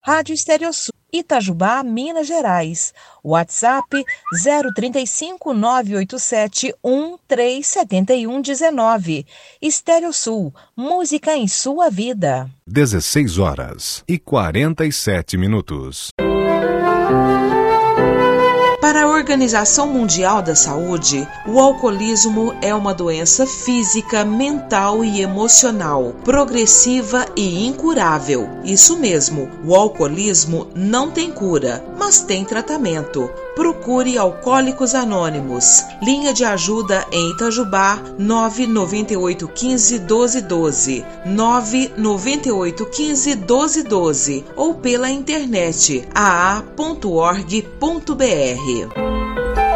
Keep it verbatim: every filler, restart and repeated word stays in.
Rádio Estéreo Sul, Itajubá, Minas Gerais. WhatsApp zero trinta e cinco, nove oito sete, um três sete um um nove. Estéreo Sul, música em sua vida. dezesseis horas e quarenta e sete minutos. Para a Organização Mundial da Saúde, o alcoolismo é uma doença física, mental e emocional, progressiva e incurável. Isso mesmo, o alcoolismo não tem cura, mas tem tratamento. Procure Alcoólicos Anônimos. Linha de ajuda em Itajubá, nove nove oito um cinco, um dois um dois, nove nove oito um cinco, um dois um dois ou pela internet a a ponto org ponto b r.